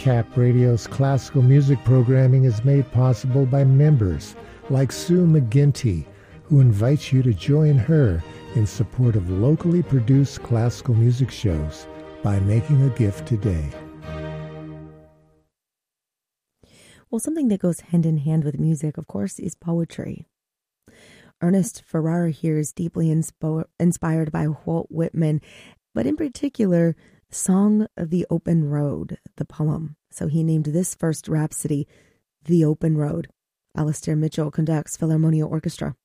Nightcap Radio's classical music programming is made possible by members like Sue McGinty, who invites you to join her in support of locally produced classical music shows by making a gift today. Well, something that goes hand in hand with music, of course, is poetry. Ernest Farrar here is deeply inspired by Walt Whitman, but in particular, Song of the Open Road, the poem. So he named this first rhapsody The Open Road. Alistair Mitchell conducts Philharmonia Orchestra.